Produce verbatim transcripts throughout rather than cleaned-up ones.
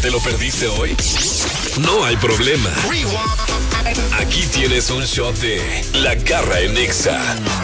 te lo perdiste hoy? No hay problema. Aquí tienes un shot de La Garra en Nexa.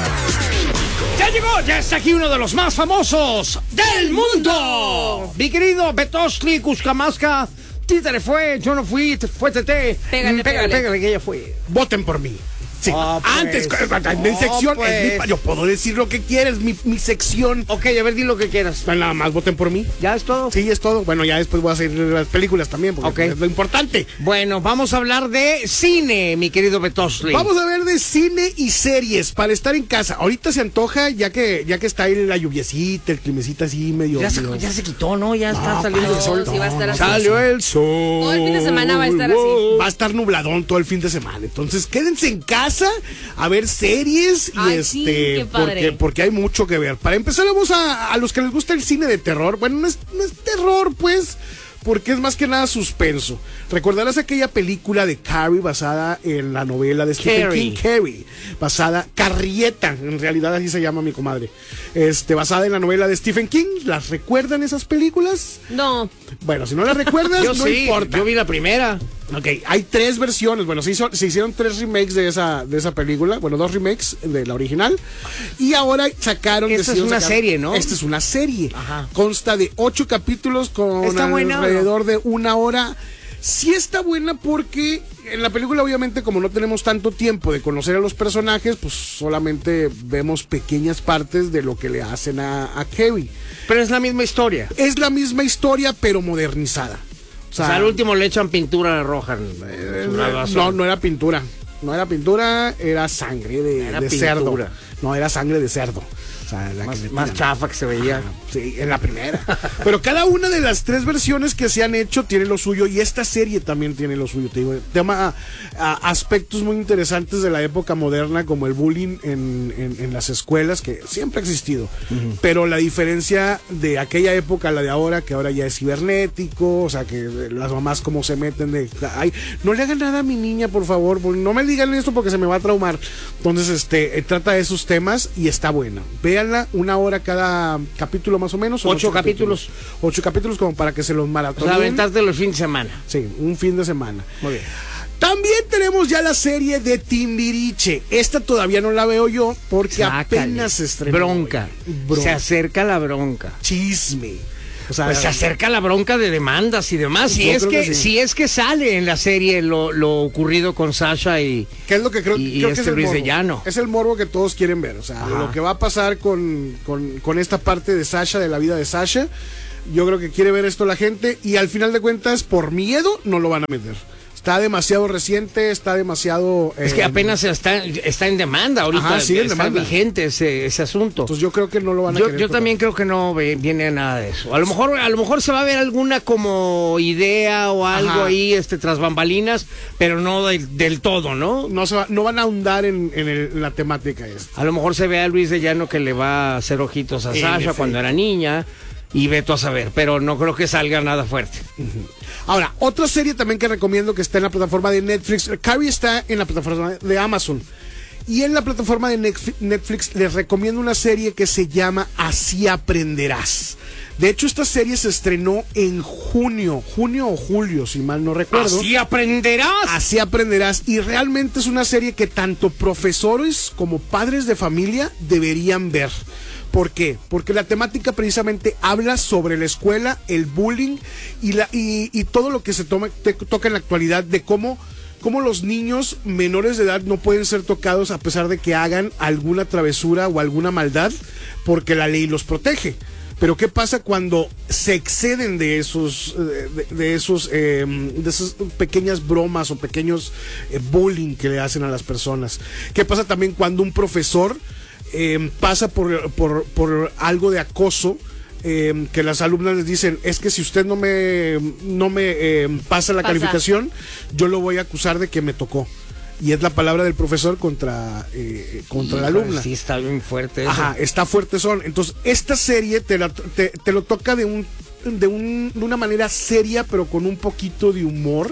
Ya llegó, ya está aquí uno de los más famosos del mundo. Mi querido Betosli Cuscamasca. Títere fue, yo no fui, fue Tete. Pégale, pégale, pégale. pégale, que ella fue. Voten por mí. Sí. Oh, pues. Antes, en mi Oh, sección, pues. es mi- yo puedo decir lo que quieres, mi, mi sección. Ok, a ver, di lo que quieras. Nada más voten por mí. ¿Ya es todo? Sí, es todo. Bueno, ya después voy a hacer las películas también, porque Ok. es lo importante. Bueno, vamos a hablar de cine, mi querido Betosli. Vamos a ver de cine y series para estar en casa. Ahorita se antoja, ya que ya que está ahí la lluviecita, el climecita así medio... Ya se, medio- ya se quitó, ¿no? Ya está No, saliendo el pues, sol. sí va a estar así. Salió el sol. Todo el fin de semana va a estar así. Va a estar nubladón todo el fin de semana. Entonces, quédense en casa a ver series y Ay, este sí, qué padre. porque, porque hay mucho que ver. Para empezar, vamos a, a los que les gusta el cine de terror. Bueno, no es, no es terror, pues, porque es más que nada suspenso. Recordarás aquella película de Carrie basada en la novela de Stephen Carrie. King, Carrie, basada, Carrieta, en realidad así se llama mi comadre. Este, basada en la novela de Stephen King. ¿Las recuerdan esas películas? No. Bueno, si no las recuerdas, Yo no sí, importa. yo vi la primera. Ok, hay tres versiones. Bueno, se, hizo, se hicieron tres remakes de esa, de esa película. Bueno, dos remakes de la original. Y ahora sacaron... Esta es decidieron una sacar- serie, ¿no? Esta es una serie. Ajá. Consta de ocho capítulos con ¿Está buena o no? alrededor de una hora. Sí está buena porque en la película, obviamente, como no tenemos tanto tiempo de conocer a los personajes, pues solamente vemos pequeñas partes de lo que le hacen a, a Carrie. Pero es la misma historia. Es la misma historia, pero modernizada. O sea, al último le echan pintura roja. Eh, No, no era pintura. No era pintura, era sangre de, Era de pintura. cerdo. No, era sangre de cerdo. O sea, la que Más, le más tiran. chafa que se veía. Ajá, sí, en la primera. Pero cada una de las tres versiones que se han hecho tiene lo suyo y esta serie también tiene lo suyo. Te digo, tema a, a aspectos muy interesantes de la época moderna como el bullying en, en, en las escuelas, que siempre ha existido. Uh-huh. Pero la diferencia de aquella época a la de ahora, que ahora ya es cibernético, o sea, que las mamás como se meten de, ay, no le hagan nada a mi niña, por favor, no me digan esto porque se me va a traumar. Entonces, este, eh, trata de esos temas y está buena. Véanla, una hora cada capítulo más o menos. Ocho, ocho capítulos. capítulos. Ocho capítulos como para que se los O maratonen. sea, aventártelo el fin de semana. Sí, un fin de semana. Muy bien. También tenemos ya la serie de Timbiriche. Esta todavía no la veo yo porque Sácale. apenas se estrenó. Bronca. Bronca. Se acerca la bronca. Chisme. O sea, Pues se acerca la bronca de demandas y demás. Si Yo es creo que, que sí. si es que sale en la serie lo, lo ocurrido con Sasha y, ¿qué es lo que creo, y, y creo que este es el Luis de morbo? Llano? Es el morbo que todos quieren ver. O sea, Ajá. lo que va a pasar con, con, con esta parte de Sasha, de la vida de Sasha. Yo creo que quiere ver esto la gente y al final de cuentas, por miedo, no lo van a meter. Está demasiado reciente, está demasiado... Es que eh, apenas está, está en demanda ahorita. Ajá, sí, en está demanda. vigente ese, ese asunto. Entonces yo creo que no lo van a Yo, querer yo tocar. también creo que no ve- viene a nada de eso. A lo mejor, a lo mejor se va a ver alguna como idea o algo Ajá. ahí, este, tras bambalinas, pero no del, del todo, ¿no? No, se va- no van a ahondar en, en, el- en la temática esta. A lo mejor se ve a Luis de Llano que le va a hacer ojitos a En Sasha efecto. cuando era niña y veto a saber, pero no creo que salga nada fuerte. Ahora, otra serie también que recomiendo que está en la plataforma de Netflix. Carrie está en la plataforma de Amazon. Y en la plataforma de Netf- Netflix les recomiendo una serie que se llama Así Aprenderás. De hecho, esta serie se estrenó en junio, junio o julio, si mal no recuerdo. Así aprenderás. Así Aprenderás. Y realmente es una serie que tanto profesores como padres de familia deberían ver. ¿Por qué? Porque la temática precisamente habla sobre la escuela, el bullying y, la, y, y todo lo que se toma, te, toca en la actualidad de cómo, cómo los niños menores de edad no pueden ser tocados a pesar de que hagan alguna travesura o alguna maldad porque la ley los protege. Pero ¿qué pasa cuando se exceden de esos, de, de esos, eh, de esas pequeñas bromas o pequeños eh, bullying que le hacen a las personas? ¿Qué pasa también cuando un profesor eh, pasa por, por, por algo de acoso? Eh, que las alumnas les dicen, es que si usted no me, no me eh, pasa la Pasa. calificación, yo lo voy a acusar de que me tocó. Y es la palabra del profesor contra, eh, contra la Híjole, alumna. Sí, está bien fuerte eso. Ajá, está fuerte son. Entonces, esta serie te, la, te, te lo toca de un, de un de una manera seria, pero con un poquito de humor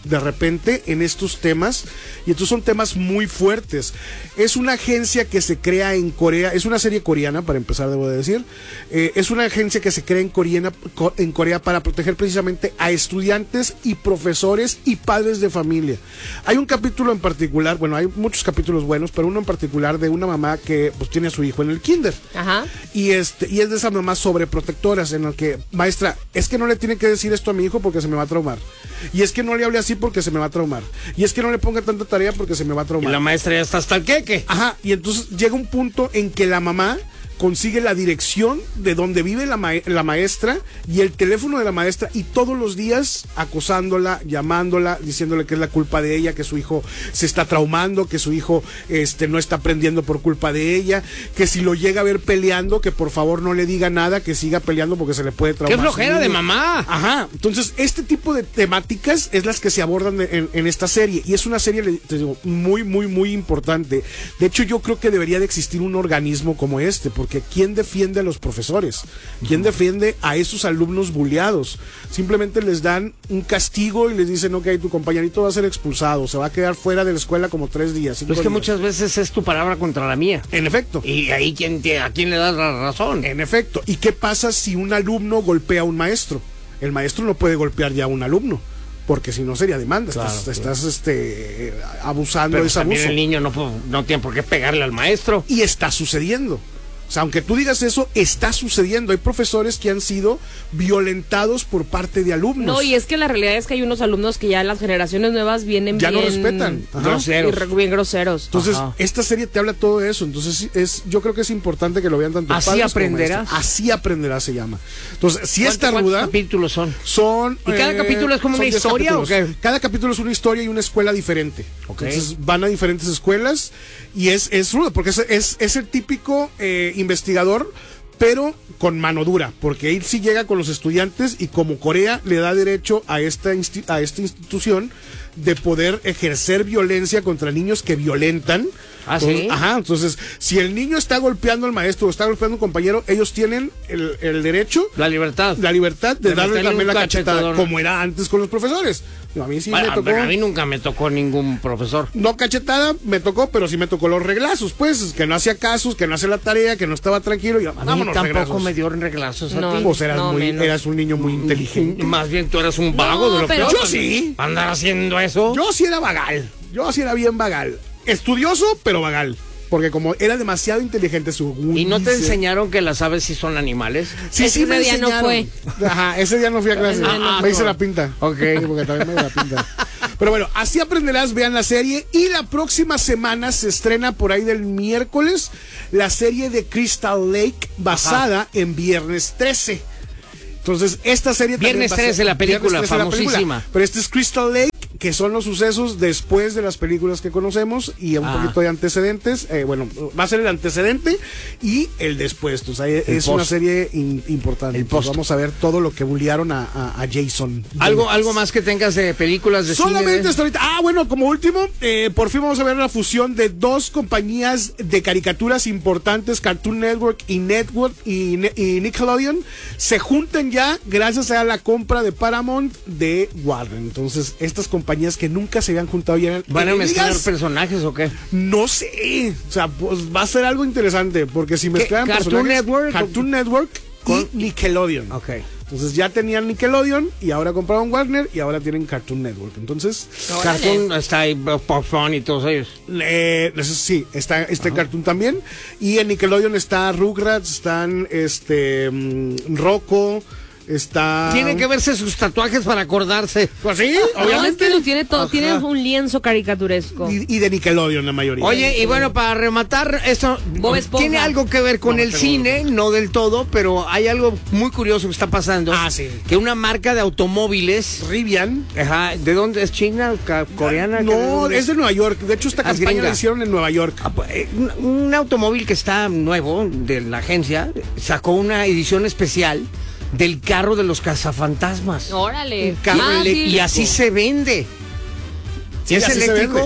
de repente en estos temas, y estos son temas muy fuertes. Es una agencia que se crea en Corea, es una serie coreana, para empezar debo de decir, eh, es una agencia que se crea en Corea, en Corea para proteger precisamente a estudiantes y profesores y padres de familia. Hay un capítulo en particular, bueno, hay muchos capítulos buenos, pero uno en particular de una mamá que pues tiene a su hijo en el kinder. Ajá. Y este, y es de esas mamás sobreprotectoras en el que, maestra, es que no le tiene que decir esto a mi hijo porque se me va a traumar. Y es que no le hable así porque se me va a traumar. Y es que no le ponga tanta tarea porque se me va a traumar. Y la maestra ya está hasta el queque. Ajá, y entonces llega un punto en que la mamá consigue la dirección de donde vive la, ma la maestra y el teléfono de la maestra, y todos los días acosándola, llamándola, diciéndole que es la culpa de ella, que su hijo se está traumando, que su hijo este, no está aprendiendo por culpa de ella, que si lo llega a ver peleando, que por favor no le diga nada, que siga peleando porque se le puede traumar. ¡Qué flojera de mamá! Ajá, entonces este tipo de temáticas es las que se abordan en, en esta serie, y es una serie, te digo, muy, muy, muy importante. De hecho, yo creo que debería de existir un organismo como este, porque Porque ¿quién defiende a los profesores? ¿Quién defiende a esos alumnos bulleados? Simplemente les dan un castigo y les dicen, ok, tu compañerito va a ser expulsado, se va a quedar fuera de la escuela como tres días. Pues que días. muchas veces es tu palabra contra la mía. En efecto. Y ahí ¿quién te, a quién le das la razón. En efecto. ¿Y qué pasa si un alumno golpea a un maestro? El maestro no puede golpear ya a un alumno, porque si no sería demanda. Claro, estás, claro. estás este, abusando. Pero de ese también abuso. El niño no, no tiene por qué pegarle al maestro. Y está sucediendo. O sea, aunque tú digas eso, está sucediendo. Hay profesores que han sido violentados por parte de alumnos. No, y es que la realidad es que hay unos alumnos que ya en las generaciones nuevas vienen ya bien... no respetan. Groseros. Bien groseros. Entonces, Ajá. esta serie te habla todo de eso. Entonces, es, yo creo que es importante que lo vean tanto Así padres aprenderás. como Así aprenderás se llama. Entonces, si esta ruda... ¿Cuántos capítulos son? Son... ¿Y cada eh, capítulo es como una historia o qué? Cada capítulo es una historia y una escuela diferente. Okay. Entonces, van a diferentes escuelas y es, es rudo, porque es, es, es el típico eh, investigador, pero con mano dura, porque él sí llega con los estudiantes y como Corea le da derecho a esta, a esta institución de poder ejercer violencia contra niños que violentan. ¿Ah, entonces, sí? Ajá, entonces, si el niño está golpeando al maestro o está golpeando a un compañero, ellos tienen el, el derecho, la libertad, la libertad de, de darle también la cachetada, cachetador. como era antes con los profesores. No, a mí sí bueno, me tocó. Pero a mí nunca me tocó ningún profesor. No cachetada me tocó, pero sí me tocó los reglazos, pues, que no hacía casos, que no hacía la tarea, que no estaba tranquilo. Y, a mí tampoco reglazos. me dio reglazos a no, ti. Pues eras, no, muy, menos. eras un niño muy inteligente. Más bien tú eras un vago no, de lo pero... peor. Yo sí. Andar haciendo eso. Yo sí era vagal. Yo sí era bien vagal. Estudioso, pero vagal. Porque como era demasiado inteligente su... ¿Y no te enseñaron que las aves sí son animales? Sí, ese sí me día no enseñaron. fue. Ajá, ese día no fui a clase. Ah, ah, me no. hice la pinta. Ok. Sí, porque también me hice la pinta. Pero bueno, así aprenderás, vean la serie. Y la próxima semana se estrena por ahí del miércoles la serie de Crystal Lake, basada Ajá. en Viernes trece. Entonces, esta serie Viernes trece, la película trece, famosísima. La película. Pero este es Crystal Lake, que son los sucesos después de las películas que conocemos y un ah. poquito de antecedentes. Eh, bueno, va a ser el antecedente y el después. Entonces, es post. Una serie in, importante. El post. Vamos a ver todo lo que bullearon a, a, a Jason. ¿Algo, ¿Algo más que tengas de películas de Solamente cine? hasta ahorita. Ah, bueno, como último, eh, por fin vamos a ver la fusión de dos compañías de caricaturas importantes, Cartoon Network y Network y, y Nickelodeon, se juntan ya gracias a la compra de Paramount de Warner. Entonces, estas compañías que nunca se habían juntado ya. ¿Van a mezclar personajes o qué? No sé. O sea, pues va a ser algo interesante, porque si mezclan Cartoon Network, Cartoon Network y Nickelodeon. Ok. Entonces ya tenían Nickelodeon y ahora compraron Warner y ahora tienen Cartoon Network. Entonces, no, Cartoon vale. Está ahí, Pop Fun y todos ellos. Eh, sí, está este Ajá. Cartoon también. Y en Nickelodeon está Rugrats, están este um, Rocco. Está... Tiene que verse sus tatuajes para acordarse. Pues sí, no, obviamente. Es que lo tiene todo, Ajá. tiene un lienzo caricaturesco. Y, y de Nickelodeon la mayoría. Oye, y bueno, para rematar, esto tiene algo que ver con no, el pero... cine, no del todo, pero hay algo muy curioso que está pasando. Ah, sí. Que una marca de automóviles... Rivian. Ajá, ¿de dónde es? ¿China? ¿Coreana? No, es de Nueva York. De hecho, esta ah, campaña la hicieron en Nueva York. Ah, pues, un, un automóvil que está nuevo, de la agencia, sacó una edición especial del carro de los cazafantasmas. Órale. Un carro ah, sí. Y así se vende. Sí, ¿Es así eléctrico? Se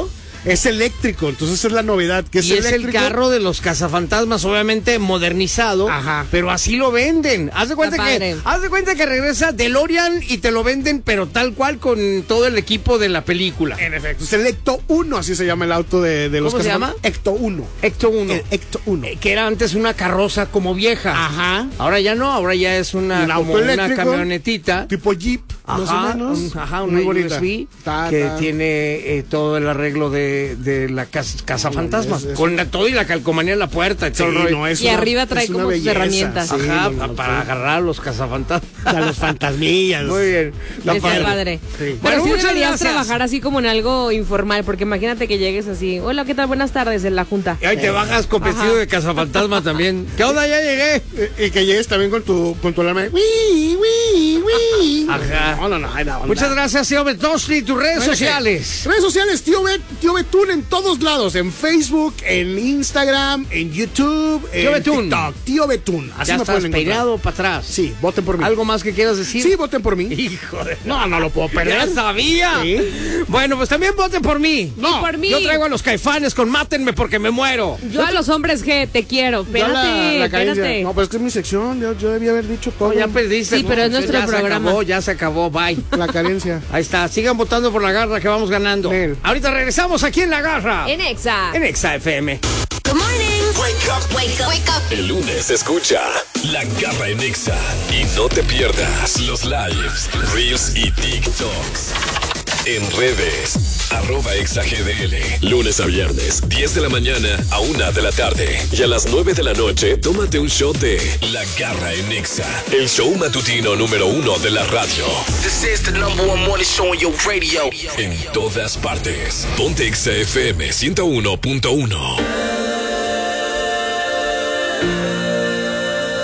Es eléctrico, entonces es la novedad. Que es y es el eléctrico. carro de los cazafantasmas, obviamente modernizado. Ajá. Pero así lo venden. Haz de cuenta Está que, padre. haz de cuenta que regresa DeLorean y te lo venden, pero tal cual con todo el equipo de la película. En efecto, es el Ecto uno, así se llama el auto de, de los ¿Cómo se cazafant- llama? Ecto uno. Ecto uno. El Ecto uno. Eh, que era antes una carroza como vieja. Ajá. Ahora ya no, ahora ya es una, Un como auto una eléctrico, camionetita. tipo Jeep, más o Ajá, menos. un- ajá, Muy una bonita. U S B Ta, que ta. tiene eh, todo el arreglo de, de la casa, casa fantasma, es- es- con la, todo y la calcomanía en la puerta y todo el Sí, rollo. no, es Y una- arriba trae es una como sus belleza, herramientas. sí, Ajá, no, no, pa- no, para sí. agarrar a los cazafantasmas. A los fantasmillas. Muy bien. Está padre. padre. Sí. Pero Bueno, sí muchas deberías gracias. trabajar así como en algo informal, porque imagínate que llegues así, hola, ¿qué tal? Buenas tardes en la junta. Y ahí te bajas con vestido Ajá. de cazafantasma también. ¿Qué onda? Ya llegué. Y, y que llegues también con tu, con tu alarma. de ¡Wii, wii, wii! Ajá. No, no, no, ay, la onda. Muchas gracias, tío Betosli. Tus redes Bueno, sociales. Redes sociales, tío Bet, tío Betún en todos lados, en Facebook, en Instagram, en YouTube, Tío en Betún. TikTok, tío Betún. Así Ya me estás pueden encontrar. peinado para atrás. Sí, voten por mí. ¿Algo más que quieras decir? Sí, voten por mí. Hijo de... No, no lo puedo perder. ¡Ya sabía! Sí. Bueno, pues también voten por mí. Y por mí. Yo traigo a los Caifanes con Mátenme porque me muero. Yo a los hombres G, te quiero. Ya la- Espérate, la carencia. espérate. No, pues es que es mi sección. Yo, yo debía haber dicho todo. No, ya perdiste. Sí, pero es Pues nuestro ya programa. Se acabó, ya se acabó, bye. La carencia. Ahí está, sigan votando por La Garra que vamos ganando. Bien. Ahorita regresamos aquí en La Garra. En Exa. En Exa F M. Good morning. Wake up. Wake up. Wake up. El lunes escucha La Garra en Exa. Y no te pierdas los lives, reels y TikToks. En redes, arroba exagdl. Lunes a viernes, diez de la mañana a una de la tarde. Y a las nueve de la noche, tómate un shot de La Garra en Exa. El show matutino número uno de la radio. This is the number one morning show on your radio. En todas partes. Ponte Exa F M ciento uno punto uno.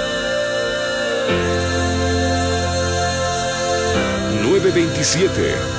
nueve veintisiete.